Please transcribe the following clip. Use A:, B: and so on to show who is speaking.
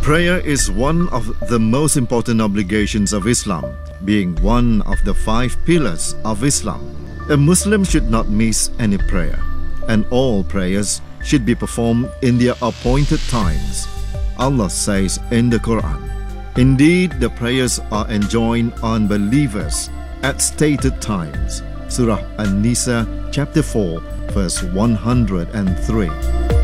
A: Prayer is one of the most important obligations of Islam, being one of the 5 pillars of Islam. A Muslim should not miss any prayer, and all prayers should be performed in their appointed times. Allah says in the Quran, "Indeed, the prayers are enjoined on believers at stated times." Surah An-Nisa, chapter 4, verse 103.